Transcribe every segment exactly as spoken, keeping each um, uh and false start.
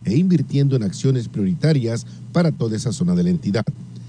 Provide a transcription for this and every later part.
e invirtiendo en acciones prioritarias para toda esa zona de la entidad.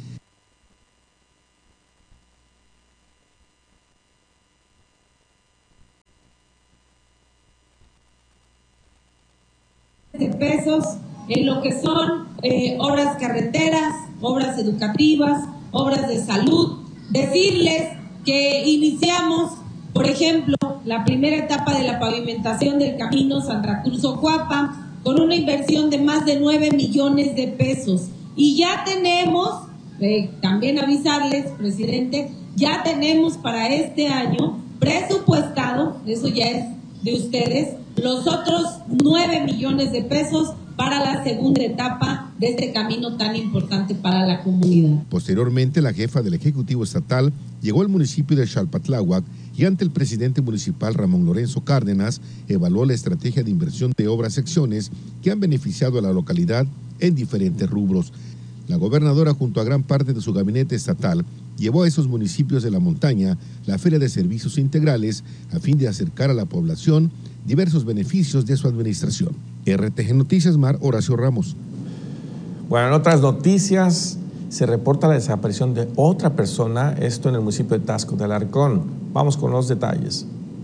De pesos en lo que son eh, obras carreteras, obras educativas, obras de salud. Decirles que iniciamos, por ejemplo, la primera etapa de la pavimentación del camino Santa Cruz-Ocuapa con una inversión de más de nueve millones de pesos. Y ya tenemos, eh, también avisarles, presidente, ya tenemos para este año presupuestado, eso ya es de ustedes, los otros nueve millones de pesos para la segunda etapa de este camino tan importante para la comunidad. Posteriormente, la jefa del Ejecutivo Estatal llegó al municipio de Xalpatláhuac y ante el presidente municipal Ramón Lorenzo Cárdenas evaluó la estrategia de inversión de obras secciones que han beneficiado a la localidad en diferentes rubros. La gobernadora, junto a gran parte de su gabinete estatal, llevó a esos municipios de la montaña la Feria de Servicios Integrales a fin de acercar a la población diversos beneficios de su administración. R T G Noticias, Mar Horacio Ramos. Bueno, en otras noticias se reporta la desaparición de otra persona, esto en el municipio de Taxco de Alarcón. Vamos con los detalles.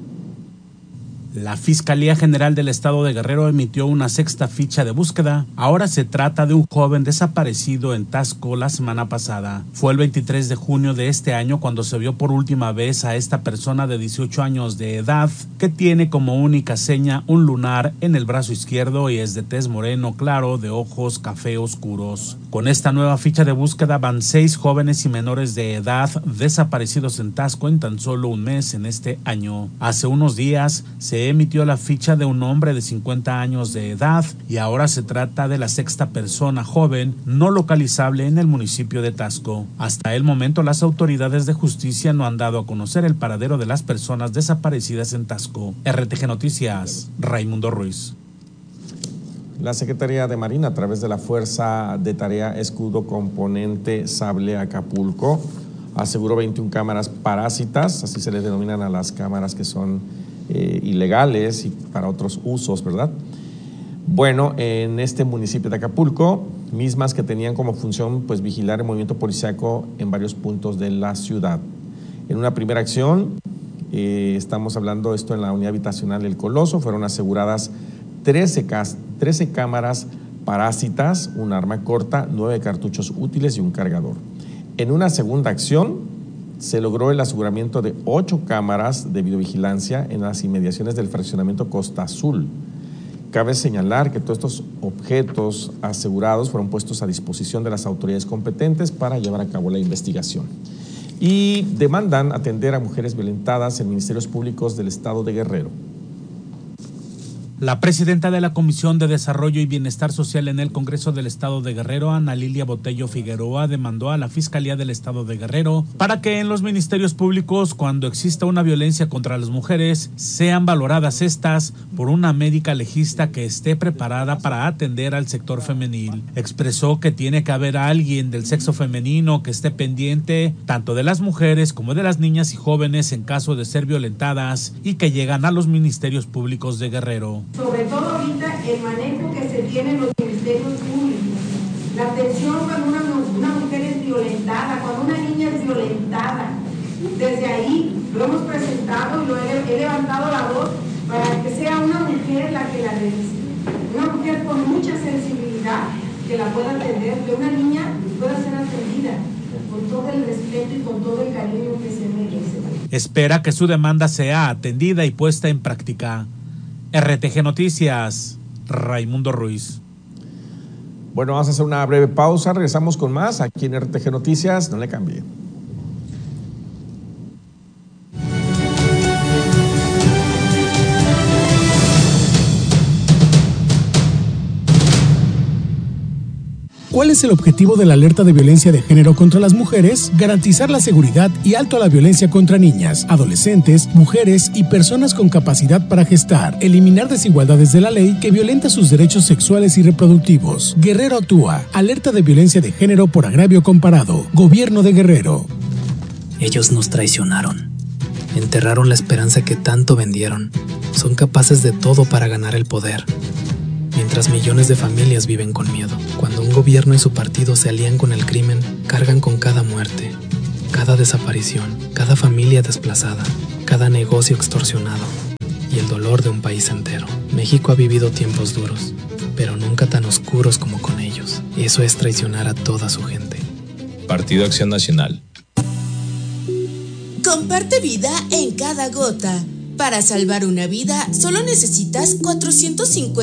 La Fiscalía General del Estado de Guerrero emitió una sexta ficha de búsqueda. Ahora se trata de un joven desaparecido en Taxco la semana pasada. Fue el veintitrés de junio de este año cuando se vio por última vez a esta persona de dieciocho años de edad, que tiene como única seña un lunar en el brazo izquierdo y es de tez moreno claro, de ojos café oscuros. Con esta nueva ficha de búsqueda van seis jóvenes y menores de edad desaparecidos en Taxco en tan solo un mes en este año. Hace unos días se emitió la ficha de un hombre de cincuenta años de edad y ahora se trata de la sexta persona joven no localizable en el municipio de Taxco. Hasta el momento las autoridades de justicia no han dado a conocer el paradero de las personas desaparecidas en Taxco. R T G Noticias, Raimundo Ruiz. La Secretaría de Marina, a través de la Fuerza de Tarea Escudo Componente Sable Acapulco, aseguró veintiuna cámaras parásitas, así se les denominan a las cámaras que son Eh, ilegales y para otros usos, ¿verdad? Bueno, en este municipio de Acapulco, mismas que tenían como función pues vigilar el movimiento policíaco en varios puntos de la ciudad. En una primera acción, eh, estamos hablando esto en la unidad habitacional El Coloso, fueron aseguradas trece, trece cámaras parásitas, un arma corta, nueve cartuchos útiles y un cargador. En una segunda acción, se logró el aseguramiento de ocho cámaras de videovigilancia en las inmediaciones del fraccionamiento Costa Azul. Cabe señalar que todos estos objetos asegurados fueron puestos a disposición de las autoridades competentes para llevar a cabo la investigación. Y demandan atender a mujeres violentadas en ministerios públicos del estado de Guerrero. La presidenta de la Comisión de Desarrollo y Bienestar Social en el Congreso del Estado de Guerrero, Ana Lilia Botello Figueroa, demandó a la Fiscalía del Estado de Guerrero para que en los ministerios públicos, cuando exista una violencia contra las mujeres, sean valoradas estas por una médica legista que esté preparada para atender al sector femenil. Expresó que tiene que haber alguien del sexo femenino que esté pendiente tanto de las mujeres como de las niñas y jóvenes en caso de ser violentadas y que llegan a los ministerios públicos de Guerrero. Sobre todo ahorita el manejo que se tiene en los ministerios públicos, la atención cuando una, una mujer es violentada, cuando una niña es violentada, desde ahí lo hemos presentado y lo he, he levantado la voz para que sea una mujer la que la revise, una mujer con mucha sensibilidad que la pueda atender, que una niña pueda ser atendida con todo el respeto y con todo el cariño que se merece. Espera que su demanda sea atendida y puesta en práctica. R T G Noticias, Raimundo Ruiz. Bueno, vamos a hacer una breve pausa, regresamos con más aquí en R T G Noticias, no le cambie. ¿Cuál es el objetivo de la alerta de violencia de género contra las mujeres? Garantizar la seguridad y alto a la violencia contra niñas, adolescentes, mujeres y personas con capacidad para gestar. Eliminar desigualdades de la ley que violenta sus derechos sexuales y reproductivos. Guerrero actúa. Alerta de violencia de género por agravio comparado. Gobierno de Guerrero. Ellos nos traicionaron. Enterraron la esperanza que tanto vendieron. Son capaces de todo para ganar el poder. mientras millones de familias viven con miedo. Cuando un gobierno y su partido se alían con el crimen, cargan con cada muerte, cada desaparición, cada familia desplazada, cada negocio extorsionado y el dolor de un país entero. México ha vivido tiempos duros, pero nunca tan oscuros como con ellos. Eso es traicionar a toda su gente. Partido Acción Nacional. Comparte vida en cada gota. Para salvar una vida, solo necesitas cuatrocientos cincuenta